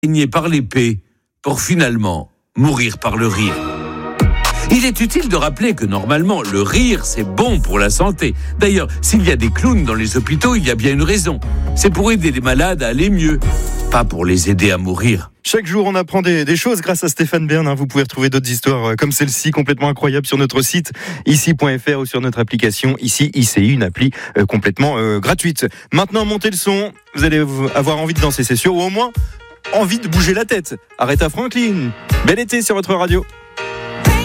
Gagner par l'épée pour finalement mourir par le rire. Il est utile de rappeler que normalement, le rire, c'est bon pour la santé. D'ailleurs, s'il y a des clowns dans les hôpitaux, il y a bien une raison. C'est pour aider les malades à aller mieux, pas pour les aider à mourir. Chaque jour, on apprend des choses grâce à Stéphane Bern. Vous pouvez retrouver d'autres histoires comme celle-ci, complètement incroyable, sur notre site ici.fr ou sur notre application ici, ICI, une appli complètement gratuite. Maintenant, montez le son. Vous allez avoir envie de danser, c'est sûr, ou au moins envie de bouger la tête. Aretha Franklin, bel été sur votre radio.